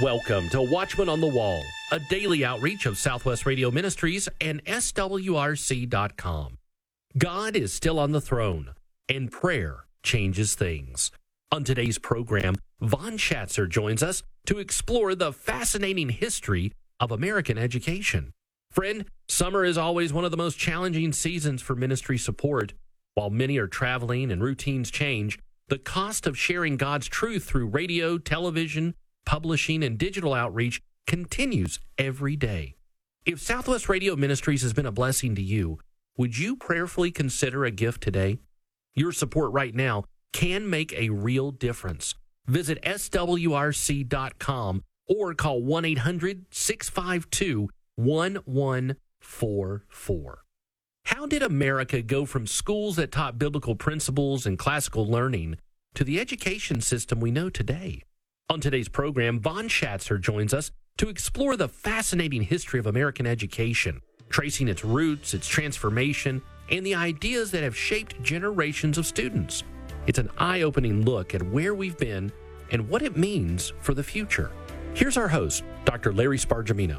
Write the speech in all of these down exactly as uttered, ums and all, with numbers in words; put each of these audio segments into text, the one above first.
Welcome to Watchman on the Wall, a daily outreach of Southwest Radio Ministries and S W R C dot com. God is still on the throne, and prayer changes things. On today's program, Vaughn Schatzer joins us to explore the fascinating history of American education. Friend, summer is always one of the most challenging seasons for ministry support. While many are traveling and routines change, the cost of sharing God's truth through radio, television, publishing, and digital outreach continues every day. If Southwest Radio Ministries has been a blessing to you, would you prayerfully consider a gift today? Your support right now can make a real difference. Visit S W R C dot com or call one eight hundred, six five two, one one four four. How did America go from schools that taught biblical principles and classical learning to the education system we know today? On today's program, Vaughn Schatzer joins us to explore the fascinating history of American education, tracing its roots, its transformation, and the ideas that have shaped generations of students. It's an eye-opening look at where we've been and what it means for the future. Here's our host, Doctor Larry Spargimino.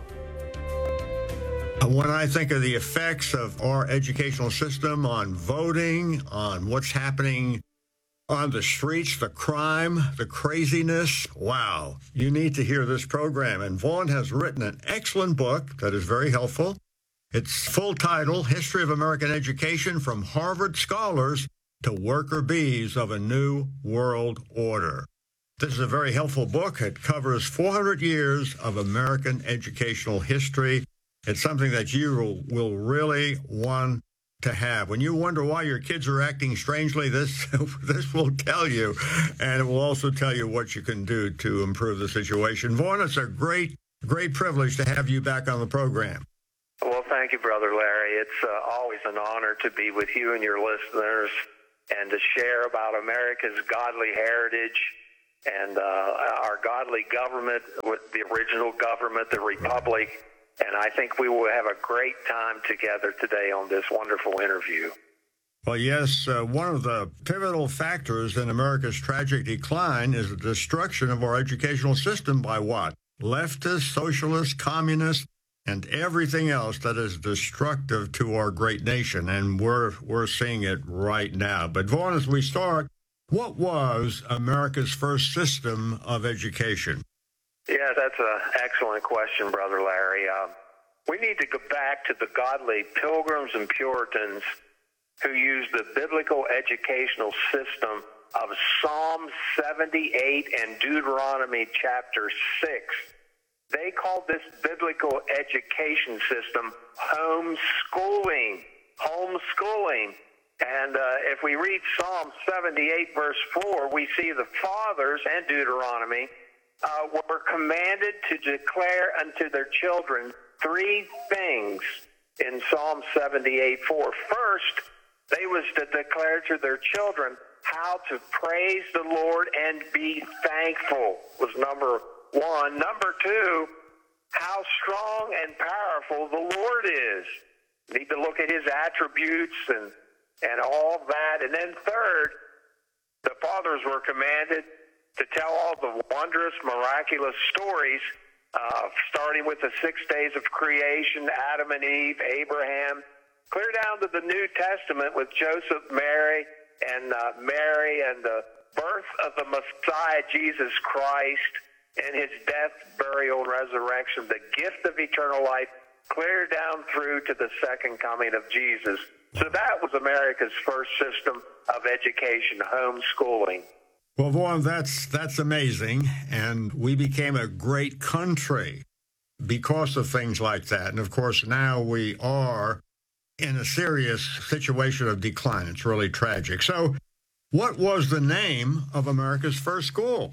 When I think of the effects of our educational system on voting, on what's happening on the streets, the crime, the craziness, wow, you need to hear this program. And Vaughn has written an excellent book that is very helpful. Its full title, History of American Education from Harvard Scholars to Worker Bees of a New World Order. This is a very helpful book. It covers four hundred years of American educational history. It's something that you will, will really want to have. When you wonder why your kids are acting strangely, this this will tell you, and it will also tell you what you can do to improve the situation. Vaughn, it's a great, great privilege to have you back on the program. Well, thank you, Brother Larry. It's uh, always an honor to be with you and your listeners and to share about America's godly heritage and uh, our godly government, with the original government, the Republic. And I think we will have a great time together today on this wonderful interview. Well, yes, uh, one of the pivotal factors in America's tragic decline is the destruction of our educational system by what? Leftists, socialists, communists, and everything else that is destructive to our great nation. And we're, we're seeing it right now. But Vaughn, as we start, what was America's first system of education? Yeah, that's an excellent question, Brother Larry. Uh, we need to go back to the godly Pilgrims and Puritans who used the biblical educational system of Psalm seventy-eight and Deuteronomy chapter six. They called this biblical education system homeschooling. Homeschooling. And uh, if we read Psalm seventy-eight, verse four, we see the fathers and Deuteronomy Uh, were commanded to declare unto their children three things in Psalm seventy-eight four. First, they was to declare to their children how to praise the Lord and be thankful was number one. Number two, how strong and powerful the Lord is. Need to look at his attributes and, and all that. And then third, the fathers were commanded to tell all the wondrous, miraculous stories, uh, starting with the six days of creation, Adam and Eve, Abraham, clear down to the New Testament with Joseph, Mary, and uh, Mary, and the birth of the Messiah, Jesus Christ, and his death, burial, and resurrection, the gift of eternal life, clear down through to the second coming of Jesus. So that was America's first system of education, homeschooling. Well, Vaughn, that's that's amazing, and we became a great country because of things like that. And, of course, now we are in a serious situation of decline. It's really tragic. So what was the name of America's first school?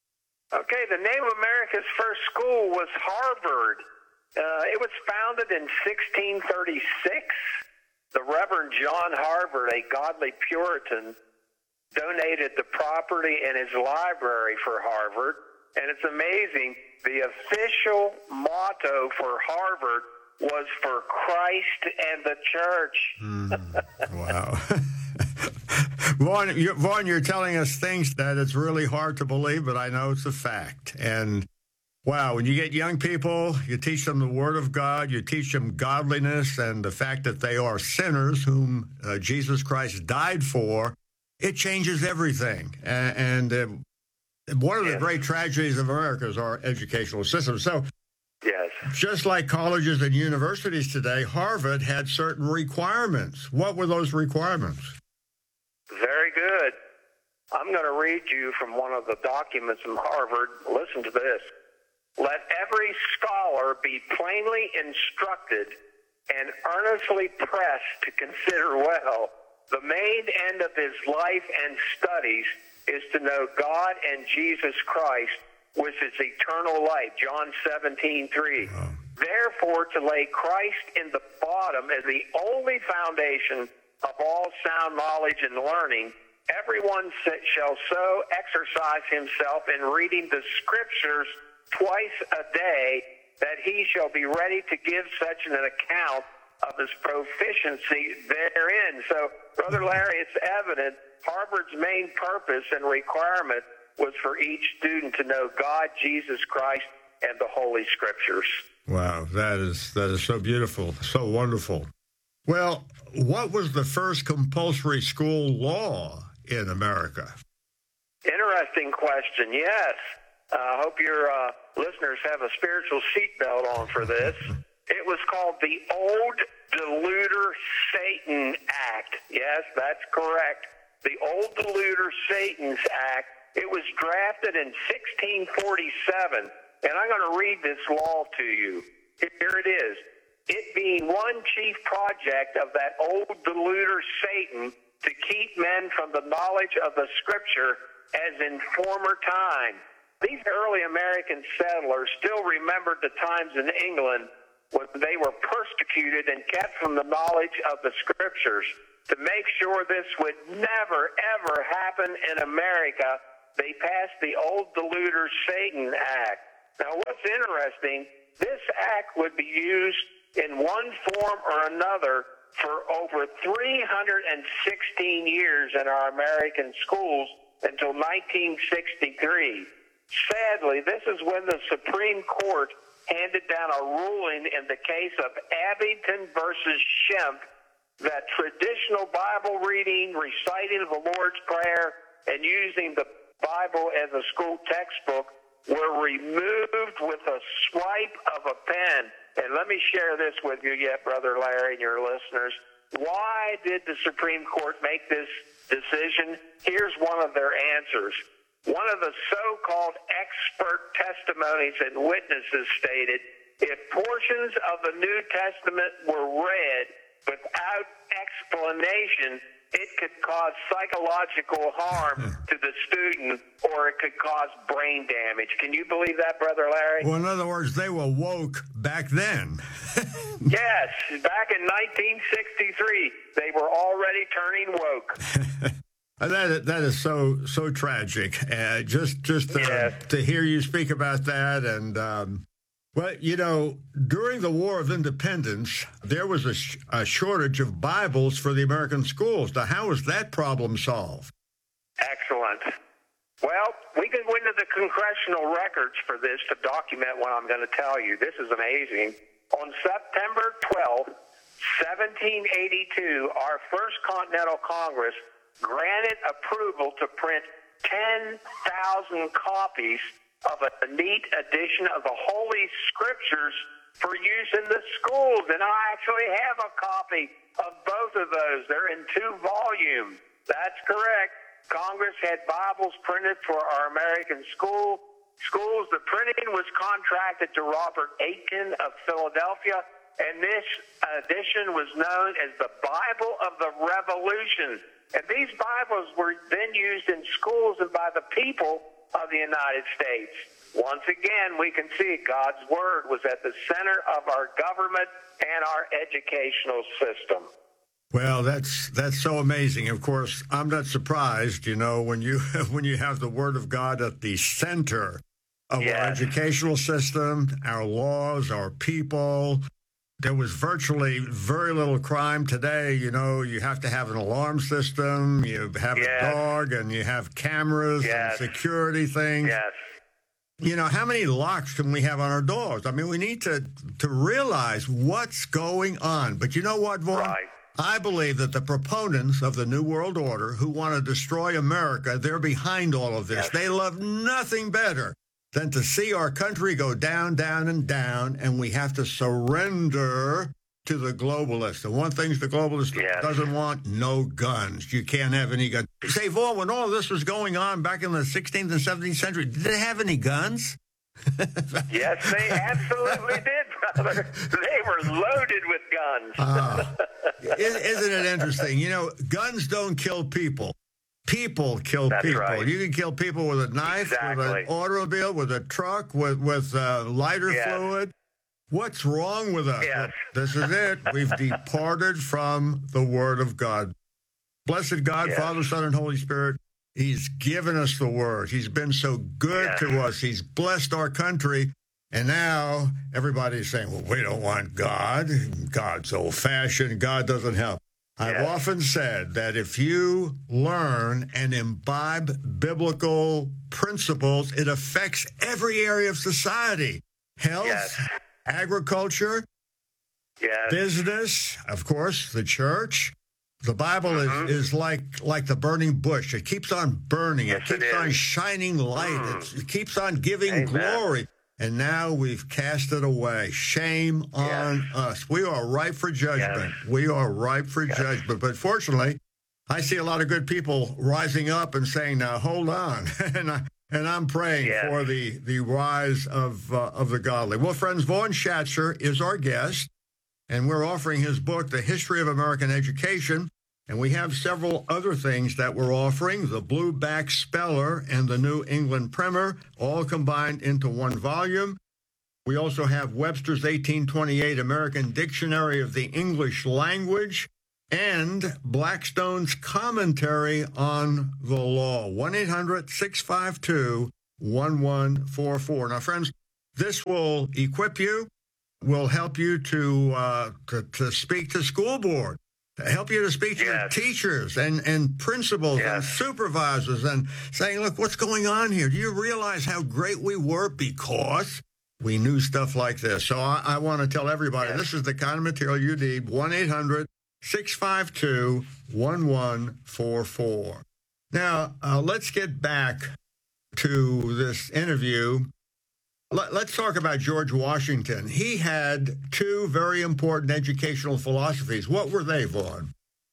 Okay, the name of America's first school was Harvard. Uh, it was founded in sixteen thirty-six. The Reverend John Harvard, a godly Puritan, donated the property in his library for Harvard. And it's amazing, the official motto for Harvard was for Christ and the church. Mm, wow. Vaughn, you're, Vaughn, you're telling us things that it's really hard to believe, but I know it's a fact. And Wow, when you get young people, you teach them the Word of God, you teach them godliness and the fact that they are sinners whom uh, Jesus Christ died for, it changes everything. And, and uh, one of the yes. great tragedies of America is our educational system. So, yes. just like colleges and universities today, Harvard had certain requirements. What were those requirements? Very good. I'm going to read you from one of the documents from Harvard. Listen to this. Let every scholar be plainly instructed and earnestly pressed to consider well the main end of his life and studies is to know God and Jesus Christ, which is eternal life, John seventeen three. Wow. Therefore, to lay Christ in the bottom as the only foundation of all sound knowledge and learning, everyone shall so exercise himself in reading the Scriptures twice a day that he shall be ready to give such an account of his proficiency therein. So, Brother Larry, it's evident Harvard's main purpose and requirement was for each student to know God, Jesus Christ, and the Holy Scriptures. Wow, that is that is so beautiful, so wonderful. Well, what was the first compulsory school law in America? Interesting question, yes. I uh, hope your uh, listeners have a spiritual seatbelt on for this. It was called the Old Deluder Satan Act. Yes, that's correct. The Old Deluder Satan's Act. It was drafted in sixteen forty-seven, and I'm going to read this law to you. Here it is. It being one chief project of that old deluder Satan to keep men from the knowledge of the Scripture as in former time. These early American settlers still remembered the times in England when they were persecuted and kept from the knowledge of the Scriptures. To make sure this would never, ever happen in America, they passed the Old Deluder Satan Act. Now, what's interesting, this act would be used in one form or another for over three hundred sixteen years in our American schools until nineteen sixty-three. Sadly, this is when the Supreme Court handed down a ruling in the case of Abington versus Shemp that traditional Bible reading, reciting of the Lord's Prayer, and using the Bible as a school textbook were removed with a swipe of a pen. And let me share this with you yet, Brother Larry, and your listeners. Why did the Supreme Court make this decision? Here's one of their answers. One of the so-called expert testimonies and witnesses stated, if portions of the New Testament were read without explanation, it could cause psychological harm to the student, or it could cause brain damage. Can you believe that, Brother Larry? Well, in other words, they were woke back then. Yes, back in nineteen sixty-three, they were already turning woke. That that is so so tragic. Uh, just just uh, yes. to hear you speak about that, and um, well, you know, during the War of Independence, there was a, sh- a shortage of Bibles for the American schools. Now, how was that problem solved? Excellent. Well, we can go into the congressional records for this to document what I'm going to tell you. This is amazing. On September twelfth, seventeen eighty-two, our First Continental Congress granted approval to print ten thousand copies of a neat edition of the Holy Scriptures for use in the schools. And I actually have a copy of both of those. They're in two volumes. That's correct. Congress had Bibles printed for our American school schools. The printing was contracted to Robert Aitken of Philadelphia, and this edition was known as the Bible of the Revolution. And these Bibles were then used in schools and by the people of the United States. Once again, we can see God's Word was at the center of our government and our educational system. Well, that's that's so amazing. Of course, I'm not surprised, you know, when you when you have the Word of God at the center of yes. our educational system, our laws, our people. There was virtually very little crime today. You know, you have to have an alarm system, you have yes. a dog, and you have cameras yes. and security things. Yes. You know, how many locks can we have on our doors? I mean, we need to, to realize what's going on. But you know what, Vaughn? Right. I believe that the proponents of the New World Order who want to destroy America, they're behind all of this. Yes. They love nothing better than to see our country go down, down, and down, and we have to surrender to the globalists. The one thing the globalist yes. doesn't want, no guns. You can't have any guns. Say, Vaughn, when all this was going on back in the sixteenth and seventeenth century, did they have any guns? Yes, they absolutely did, brother. They were loaded with guns. uh, isn't it interesting? You know, guns don't kill people. People kill That's people. right. You can kill people with a knife, Exactly. with an automobile, with a truck, with, with uh, lighter Yes. fluid. What's wrong with us? Yes. This is it. We've departed from the Word of God. Blessed God, Yes. Father, Son, and Holy Spirit, He's given us the Word. He's been so good Yes. to us. He's blessed our country. And now everybody's saying, well, we don't want God. God's old-fashioned. God doesn't help. I've Yes. often said that if you learn and imbibe biblical principles, it affects every area of society. Health, Yes. agriculture, Yes. business, of course, the church. The Bible Mhm. is, is like like the burning bush. It keeps on burning. Yes, it it keeps on is. shining light. Mm. It, it keeps on giving Amen. glory. And now we've cast it away. Shame on Yes. us. We are ripe for judgment. Yes. We are ripe for Yes. judgment. But fortunately, I see a lot of good people rising up and saying, now, hold on. and, I, and I'm praying Yes. for the, the rise of, uh, of the godly. Well, friends, Vaughn Schatzer is our guest, and we're offering his book, The History of American Education. And we have several other things that we're offering, the Blueback Speller and the New England Primer, all combined into one volume. We also have Webster's eighteen twenty-eight American Dictionary of the English Language and Blackstone's Commentary on the Law, one eight hundred six five two one one four four. Now, friends, this will equip you, will help you to, uh, to, to speak to school board, to help you to speak to Yes. your teachers and, and principals and Yes. supervisors and saying, look, what's going on here? Do you realize how great we were because we knew stuff like this? So I, I want to tell everybody, Yes. this is the kind of material you need, one eight hundred six five two one one four four. Now, uh, let's get back to this interview. Let, let's talk about George Washington. He had two very important educational philosophies. What were they, Vaughn?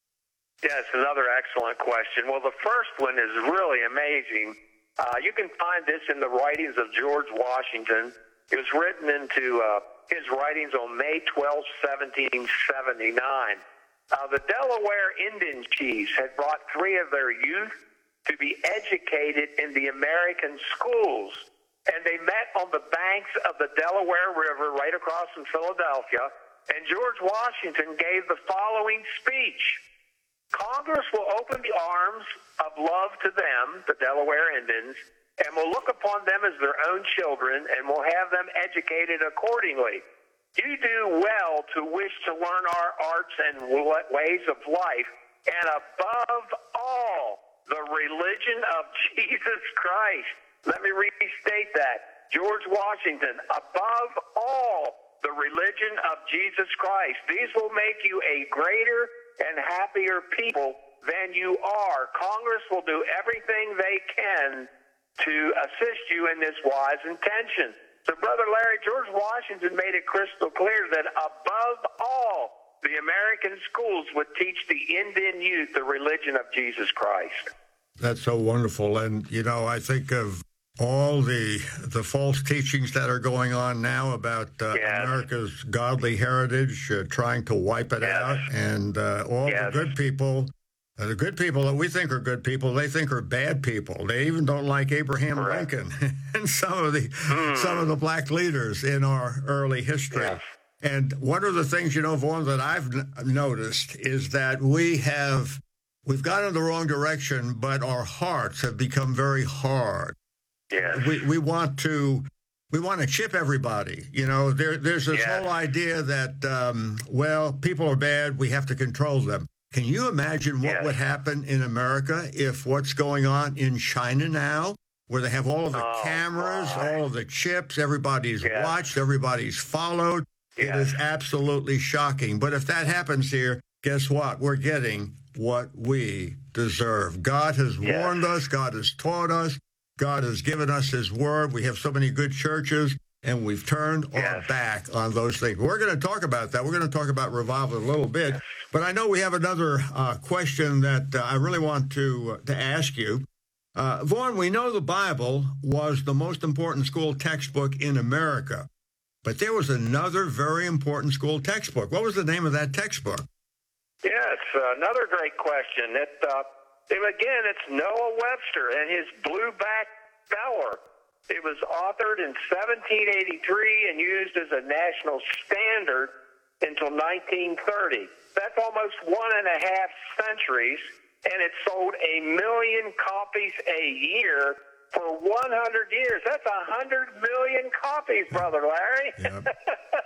Yes, another excellent question. Well, the first one is really amazing. Uh, you can find this in the writings of George Washington. It was written into uh, his writings on May twelfth, seventeen seventy-nine. Uh, the Delaware Indian chiefs had brought three of their youth to be educated in the American schools. And they met on the banks of the Delaware River right across from Philadelphia. And George Washington gave the following speech. Congress will open the arms of love to them, the Delaware Indians, and will look upon them as their own children and will have them educated accordingly. You do well to wish to learn our arts and ways of life, and above all, the religion of Jesus Christ. Let me restate that. George Washington, above all, the religion of Jesus Christ. These will make you a greater and happier people than you are. Congress will do everything they can to assist you in this wise intention. So, Brother Larry, George Washington made it crystal clear that above all, the American schools would teach the Indian youth the religion of Jesus Christ. That's so wonderful. And, you know, I think of all the the false teachings that are going on now about uh, Yes. America's godly heritage, uh, trying to wipe it Yes. out, and uh, all Yes. the good people, uh, the good people that we think are good people, they think are bad people. They even don't like Abraham Correct. Lincoln and some of the Mm. some of the black leaders in our early history. Yes. And one of the things, you know, Vaughn, that I've n- noticed is that we have we've gone in the wrong direction, but our hearts have become very hard. Yes. We we want to we want to chip everybody. You know, there there's this Yes. whole idea that um, well, people are bad. We have to control them. Can you imagine what Yes. would happen in America if what's going on in China now where they have all of the oh, cameras, my. all of the chips, everybody's yes. watched, everybody's followed. Yes. It is absolutely shocking. But if that happens here, guess what? We're getting what we deserve. God has yes. warned us. God has taught us. God has given us his word. We have so many good churches, and we've turned yes. our back on those things. We're going to talk about that. We're going to talk about revival a little bit. Yes. But I know we have another uh, question that uh, I really want to, uh, to ask you. Uh, Vaughn, we know the Bible was the most important school textbook in America, but there was another very important school textbook. What was the name of that textbook? Yes, uh, another great question. It, uh, it, again, it's Noah Webster and his Blueback Speller. It was authored in seventeen eighty-three and used as a national standard until nineteen thirty. That's almost one and a half centuries, and it sold a million copies a year for one hundred years. That's one hundred million copies, Brother Larry. Yep.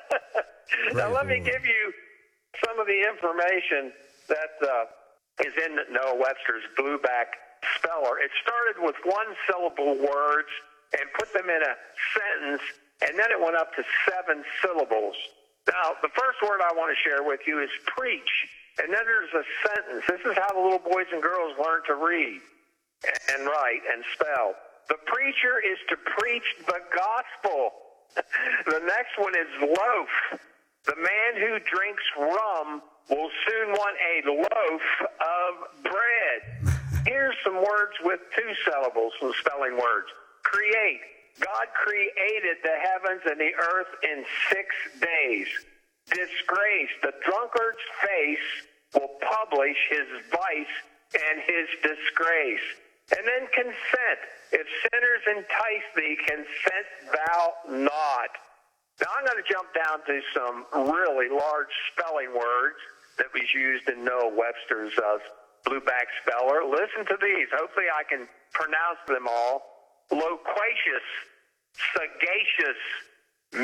Now, let me give you some of the information that uh, is in Noah Webster's Blueback Speller. It started with one-syllable words and put them in a sentence, and then it went up to seven syllables. Now, the first word I want to share with you is preach, and then there's a sentence. This is how the little boys and girls learn to read and write and spell. The preacher is to preach the gospel. The next one is loaf. The man who drinks rum will soon want a loaf of bread. Here's some words with two syllables, some spelling words. Create. God created the heavens and the earth in six days. Disgrace. The drunkard's face will publish his vice and his disgrace. And then consent. If sinners entice thee, consent thou not. Now I'm going to jump down to some really large spelling words that was used in Noah Webster's uh, Blueback Speller. Listen to these. Hopefully I can pronounce them all. Loquacious, sagacious,